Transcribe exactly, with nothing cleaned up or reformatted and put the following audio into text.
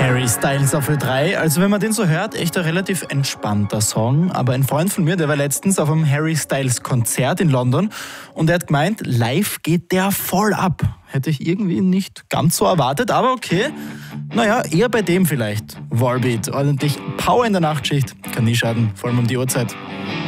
Harry Styles auf Ö drei. Also wenn man den so hört, echt ein relativ entspannter Song. Aber ein Freund von mir, der war letztens auf einem Harry Styles Konzert in London und er hat gemeint, live geht der voll ab. Hätte ich irgendwie nicht ganz so erwartet, aber okay. Naja, eher bei dem vielleicht. Volbeat, ordentlich Power in der Nachtschicht. Kann nie schaden, vor allem um die Uhrzeit.